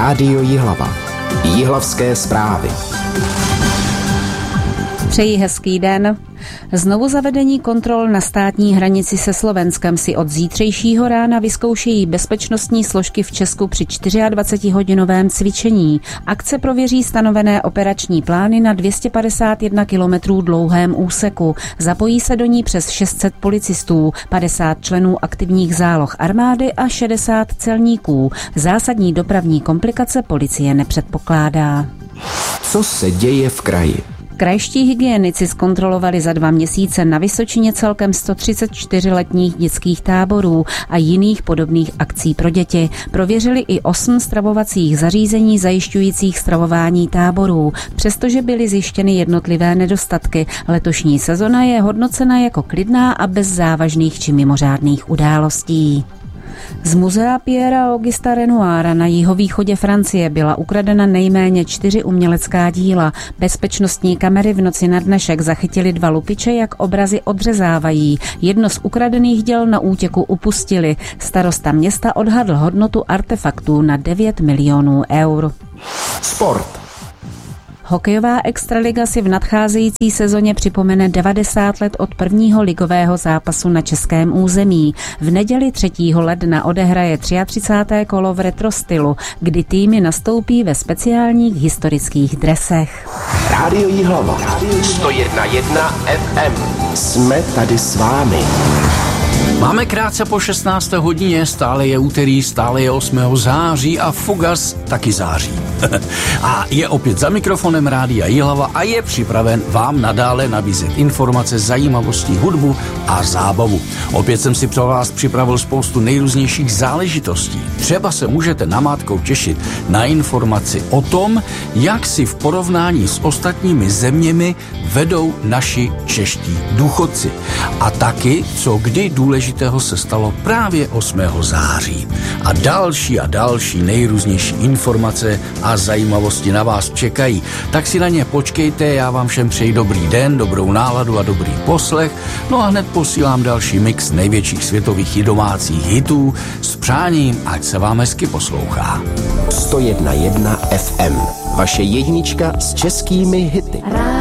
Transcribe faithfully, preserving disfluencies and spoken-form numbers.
Rádio Jihlava. Jihlavské zprávy. Přeji hezký den. Znovu zavedení kontrol na státní hranici se Slovenskem si od zítřejšího rána vyzkoušejí bezpečnostní složky v Česku při dvacetihodinovém cvičení. Akce prověří stanovené operační plány na dvě stě padesát jedna kilometrů dlouhém úseku. Zapojí se do ní přes šest set policistů, padesát členů aktivních záloh armády a šedesát celníků. Zásadní dopravní komplikace policie nepředpokládá. Co se děje v kraji? Krajští hygienici zkontrolovali za dva měsíce na Vysočině celkem sto třicet čtyři letních dětských táborů a jiných podobných akcí pro děti. Prověřili i osm stravovacích zařízení zajišťujících stravování táborů. Přestože byly zjištěny jednotlivé nedostatky, letošní sezona je hodnocena jako klidná a bez závažných či mimořádných událostí. Z muzea Pierra Augusta Renoira na jihovýchodě Francie byla ukradena nejméně čtyři umělecká díla. Bezpečnostní kamery v noci na dnešek zachytili dva lupiče, jak obrazy odřezávají. Jedno z ukradených děl na útěku upustili. Starosta města odhadl hodnotu artefaktů na devět milionů eur. Sport. Hokejová extraliga si v nadcházející sezóně připomene devadesát let od prvního ligového zápasu na českém území. V neděli třetího ledna odehraje třicáté třetí kolo v retro stylu, kdy týmy nastoupí ve speciálních historických dresech. Rádio Jihlava. sto jedna celá jedna ef em. Jsme tady s vámi. Máme krátce po šestnácté hodině, stále je úterý, stále je osmého září a Fugas taky září. A je opět za mikrofonem Rádia Jihlava a je připraven vám nadále nabízet informace, zajímavosti, hudbu a zábavu. Opět jsem si pro vás připravil spoustu nejrůznějších záležitostí. Třeba se můžete namátkou těšit na informaci o tom, jak si v porovnání s ostatními zeměmi vedou naši čeští důchodci. A taky, co kdy důležitého se stalo právě osmého září. A další a další nejrůznější informace a zajímavosti na vás čekají. Tak si na ně počkejte, já vám všem přeji dobrý den, dobrou náladu a dobrý poslech. No a hned posílám další mix největších světových i domácích hitů s přáním, ať se vám hezky poslouchá. sto jedna celá jedna ef em. Vaše jednička s českými hity.